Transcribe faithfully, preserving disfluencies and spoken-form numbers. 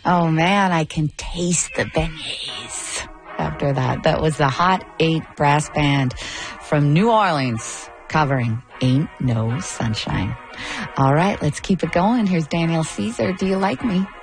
Oh, man, I can taste the beignets after that. That was the Hot Eight Brass Band from New Orleans covering Ain't No Sunshine. All right, let's keep it going. Here's Daniel Caesar. Do you like me?